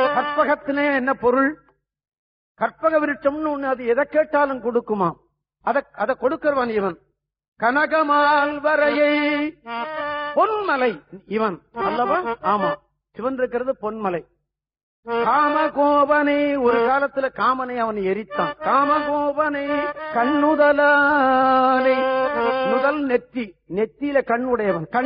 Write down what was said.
கற்பகத்திலே என்ன பொருள்? கற்பக விருட்சம்னு ஒண்ணு, அது எதை கேட்டாலும் கொடுக்குமா? அதை கொடுக்கிறவன் இவன். கனகமால் வரையை பொன்மலை இவன் அல்லவா? ஆமா, சிவன் இருக்கிறது பொன்மலை. காமகோபனை, ஒரு காலத்துல காமனை அவன் எரித்தான். காமகோபனை கண்ணுதலானை, நுதல் நெத்தி, நெத்தியில கண் உடையவன்.